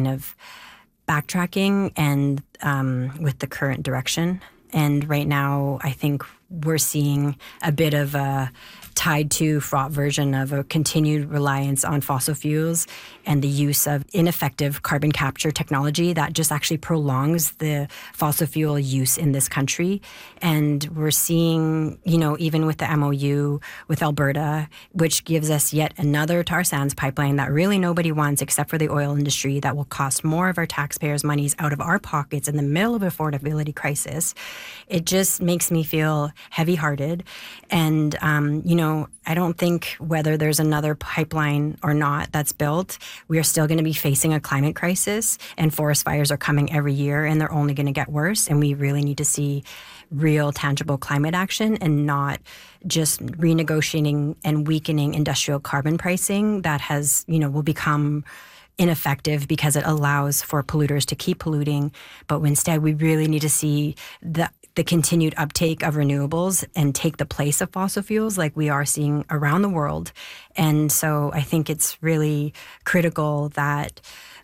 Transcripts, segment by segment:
of backtracking and with the current direction. And right now, I think we're seeing a bit of a tied to fraught version of a continued reliance on fossil fuels and the use of ineffective carbon capture technology that just actually prolongs the fossil fuel use in this country. And we're seeing, even with the MOU with Alberta, which gives us yet another tar sands pipeline that really nobody wants except for the oil industry, that will cost more of our taxpayers' monies out of our pockets in the middle of affordability crisis. It just makes me feel heavy-hearted. And, I don't think whether there's another pipeline or not that's built, we are still going to be facing a climate crisis, and forest fires are coming every year and they're only going to get worse. And we really need to see real tangible climate action and not just renegotiating and weakening industrial carbon pricing that has, will become ineffective because it allows for polluters to keep polluting. But instead, we really need to see the continued uptake of renewables and take the place of fossil fuels like we are seeing around the world. And so I think it's really critical that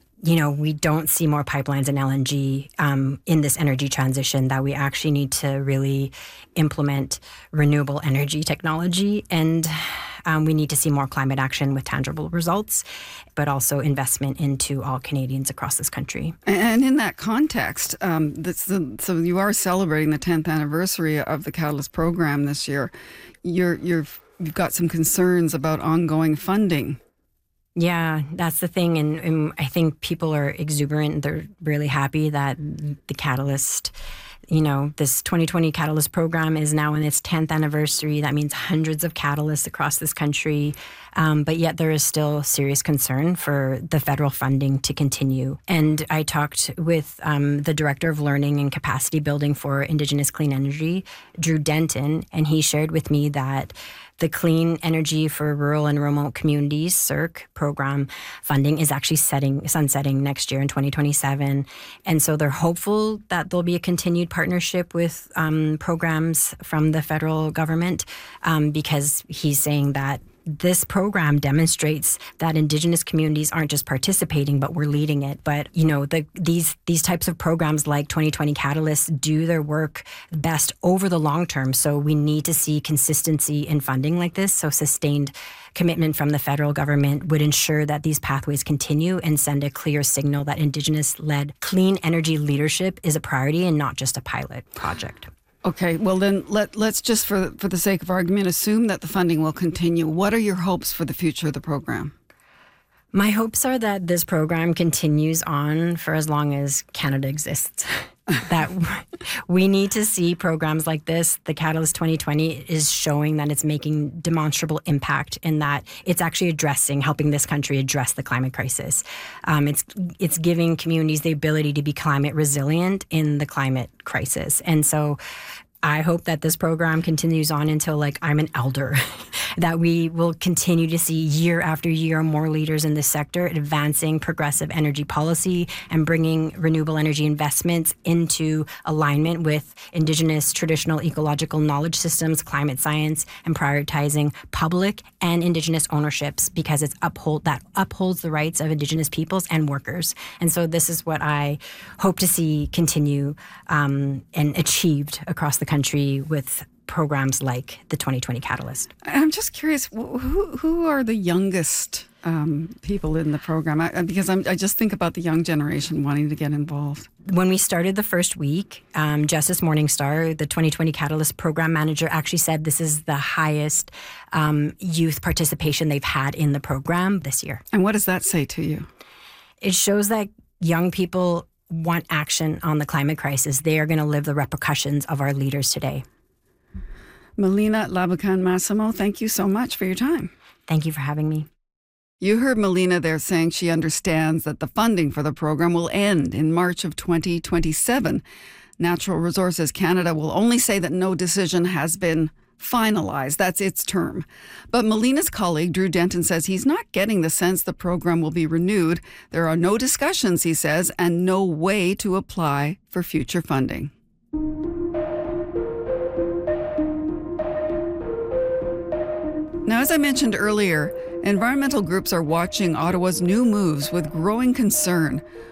we don't see more pipelines and LNG in this energy transition, that we actually need to really implement renewable energy technology. And we need to see more climate action with tangible results, but also investment into all Canadians across this country. And in that context, so you are celebrating the 10th anniversary of the Catalyst program this year. You've got some concerns about ongoing funding. Yeah, that's the thing. And I think people are exuberant. They're really happy that the Catalyst, this 2020 Catalyst program is now in its 10th anniversary. That means hundreds of catalysts across this country. But yet there is still serious concern for the federal funding to continue. And I talked with the Director of Learning and Capacity Building for Indigenous Clean Energy, Drew Denton, and he shared with me that the Clean Energy for Rural and Remote Communities, CERC program funding is actually sunsetting next year in 2027. And so they're hopeful that there'll be a continued partnership with programs from the federal government because he's saying that this program demonstrates that Indigenous communities aren't just participating, but we're leading it. But, these types of programs like 2020 Catalyst do their work best over the long term. So we need to see consistency in funding like this. So sustained commitment from the federal government would ensure that these pathways continue and send a clear signal that Indigenous-led clean energy leadership is a priority and not just a pilot project. Okay, well then let's just, for the sake of argument, assume that the funding will continue. What are your hopes for the future of the program? My hopes are that this program continues on for as long as Canada exists. That we need to see programs like this. The Catalyst 2020 is showing that it's making demonstrable impact in that it's actually helping this country address the climate crisis. It's giving communities the ability to be climate resilient in the climate crisis. And so I hope that this program continues on until I'm an elder, that we will continue to see year after year more leaders in this sector advancing progressive energy policy and bringing renewable energy investments into alignment with Indigenous traditional ecological knowledge systems, climate science, and prioritizing public and Indigenous ownerships because that upholds the rights of Indigenous peoples and workers. And so this is what I hope to see continue and achieved across the country with programs like the 2020 Catalyst. I'm just curious, who are the youngest people in the program? Because I just think about the young generation wanting to get involved. When we started the first week, Justice Morningstar, the 2020 Catalyst program manager, actually said this is the highest youth participation they've had in the program this year. And what does that say to you? It shows that young people want action on the climate crisis. They are going to live the repercussions of our leaders today. Melina Laboucan-Massimo, thank you so much for your time. Thank you for having me. You heard Melina there saying she understands that the funding for the program will end in March of 2027. Natural Resources Canada will only say that no decision has been finalized. That's its term. But Melina's colleague, Drew Denton, says he's not getting the sense the program will be renewed. There are no discussions, he says, and no way to apply for future funding. Now, as I mentioned earlier, environmental groups are watching Ottawa's new moves with growing concern.